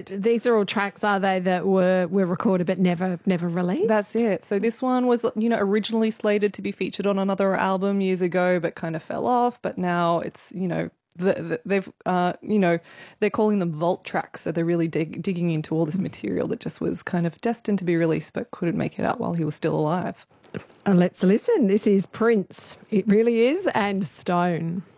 these are all tracks, are they, that were recorded but never released? That's it. So this one was, originally slated to be featured on another album years ago, but kind of fell off. But now it's, they've, they're calling them vault tracks. So they're really digging into all this material that just was kind of destined to be released, but couldn't make it out while he was still alive. Let's listen. This is Prince. It Really Is, and Stone.